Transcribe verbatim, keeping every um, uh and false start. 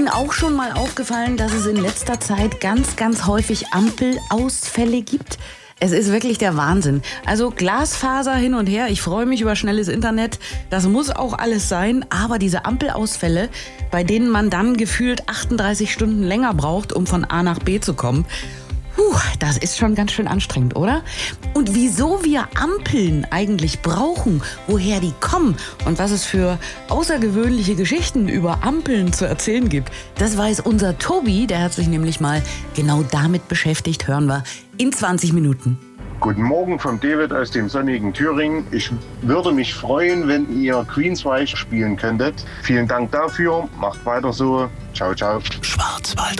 Ihnen auch schon mal aufgefallen, dass es in letzter Zeit ganz, ganz häufig Ampelausfälle gibt? Es ist wirklich der Wahnsinn. Also Glasfaser hin und her, ich freue mich über schnelles Internet, das muss auch alles sein, aber diese Ampelausfälle, bei denen man dann gefühlt achtunddreißig Stunden länger braucht, um von A nach B zu kommen, puh, das ist schon ganz schön anstrengend, oder? Und wieso wir Ampeln eigentlich brauchen, woher die kommen und was es für außergewöhnliche Geschichten über Ampeln zu erzählen gibt, das weiß unser Tobi, der hat sich nämlich mal genau damit beschäftigt, hören wir in zwanzig Minuten. Guten Morgen vom David aus dem sonnigen Thüringen. Ich würde mich freuen, wenn ihr Queensryche spielen könntet. Vielen Dank dafür, macht weiter so. Ciao, ciao. Schwarzwald